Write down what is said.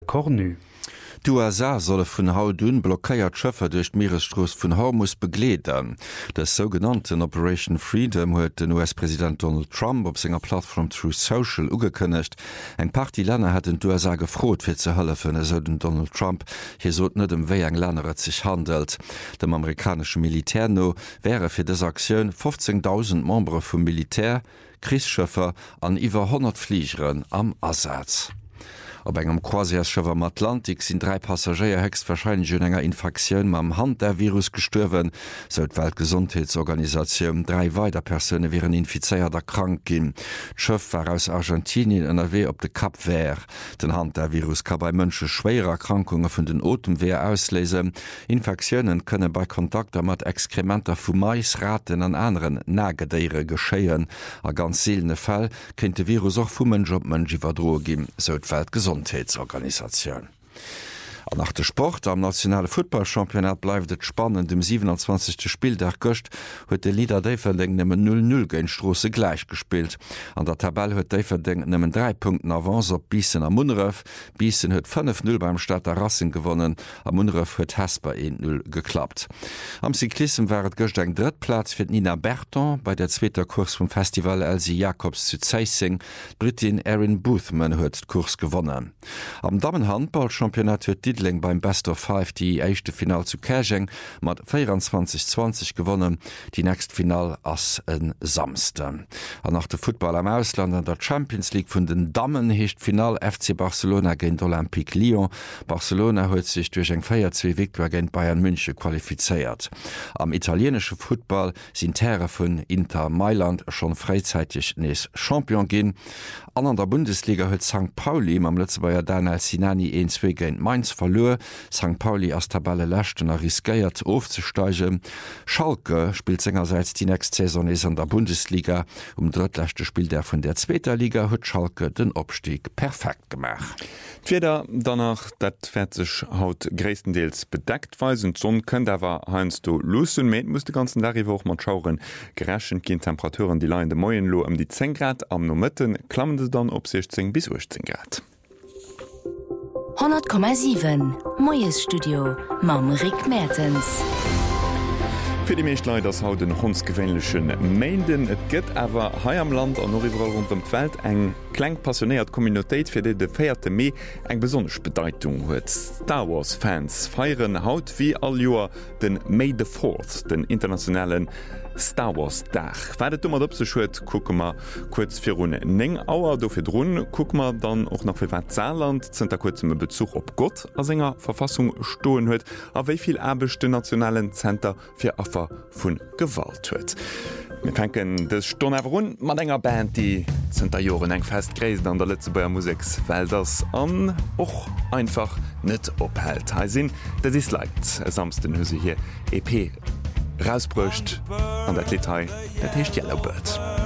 Cornu. D'USA solle vun Hautun blockéiert Schëffer duch d'Meeresstroos vun Hormuz begleeden. Das sogenannten Operation Freedom huet den US-Präsident Donald Trump op senger Plattform Truth Social ugekënnecht. Eng paar die Länner hat den USA gefrot fir ze hëllefen eso den Donald Trump hier sot net dem wéi eng Länneret sich handelt. Dem amerikanische Militärno wäre fir des Aktiun 15.000 Membre vum Militär, Kriesschëffer an iwwer 100 Fliegeren am Ersatz. Op engem Croisièreschëwer am Atlantik sind 3 Passagier höchstwahrscheinlich hun enger Infektionun mam Hand der Virus gestürwen, seit Weltgesundheitsorganisationun 3 weiter Personen wären infizeiert erkrank gin. D'Schëff war aus Argentinien NRW op de Kap Vert. Den Hand der Virus kann bei Mënsche schwere Erkrankungen vun den Otemwehr auslesen. Infektionen könne bei Kontakter mat Exkrementer vu Mais, Raten an anderen Nagedeiere geschéien. A ganz seltene Fall kennt de Virus auch vu Mënsch op Mënsch iwwerdroe gin, seit Weltgesundheitsorganisation. Nach dem Sport am nationale Footballchampionat bleibt et spannend. Dem 27. Spieltag gocht huet de Lieder Deiferdeng nëmmen 0-0 géint Strosse gleich gespielt. An der Tabelle huet Deiferdeng nëmmen 3 Punkten Avance op Biessen am Munref. Biessen huet 5-0 beim Stadter Racing gewonnen. Am Munref huet Hesper 1-0 geklappt. Am Cyklisten wäret gocht eng Drittplatz fir Nina Berton bei der zweiter Kurs vom Festival Elsie Jacobs zu Zeissing. Britin Erin Boothman huet Kurs gewonnen. Am Damenhandballchampionat huet Diedling beim Best of 5 die erste Final zu Käscheng mat 24-20 gewonnen. Die nächste Final ass en Samste. An nach dem Football am Ausland an der Champions League vun den Damen hecht Final FC Barcelona géint Olympique Lyon. Barcelona huet sich durch eng 4-2 Victoire géint Bayern München qualifiziert. Am italienische Football sind Herren vun Inter Mailand schon freizeitig nees Champion gin. An der Bundesliga huet St. Pauli am Lützebauer Daniel Sinani 1-2 géint Mainz verloren. St. Pauli as Tabelle lächten riskiert aufzusteigen. Schalke spielt seinerseits die nächste Saison is an der Bundesliga. Drittlechte Spiel der von der zweiter Liga huet Schalke den Abstieg perfekt gemacht. Wieder danach dat fertig haut größtenteils bedeckt weisen Sonn können da war heinz du losen muss die ganzen Woche mal schauen gerechen gehen Temperaturen die Leine Moien lo die 10 Grad am Nomitten klammen sie dann op 16 bis 18 Grad. 100,7 Moes Studio Mam Rick Mertens. Für die Meeschtlei das haut den hundsgewöhnlichen Mainden et gëtt awer ha am Land an Norriwer rund dem Feld eng kleng passionéiert Communitéit fir de 4. Mai eng besonnech Bedeutung huet. Star Wars Fans feieren haut wie all Joer den May the 4th, den internationalen Star Wars Dach. Weidet dummer op se schuet kuckemmer kurz fir run 9 Auer do fir Drun, kuckmer dann och nach fir Saarland zenter kurzeme Bezug op Gott as enger Verfassung stoen huet, a wéiviel abechte nationalen Zenter fir Affer vun Gewalt huet. Wir fenken des Stonner run mat enger Band, die zenter Joren eng festgräsen an der Lützebauer Musiksfelders an och einfach net ophält. Ha sinn, dat is leit samsten huse hier EP rausbrücht an der Detail, dat hecht Yellow Bird.